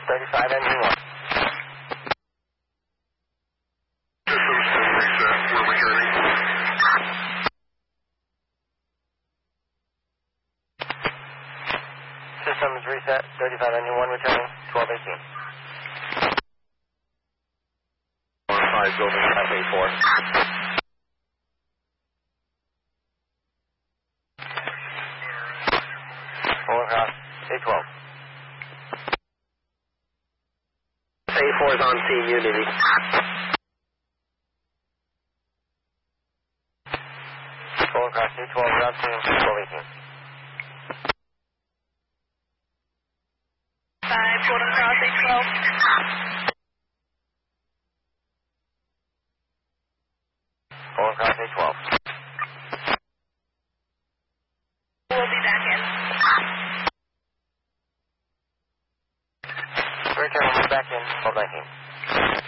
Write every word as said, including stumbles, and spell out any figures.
thirty-five, engine one. Systems to reset. We're returning. Systems reset, thirty-five, engine one, returning, twelve eighteen. five, building five eighty-four. Full across, eight twelve. eighty-four is on scene, Unity. Full across, eight twelve, route to twelve eighteen. five, full across, eight twelve. Full across, eight twelve. We'll be back in. Return, we're back in, twelve nineteen.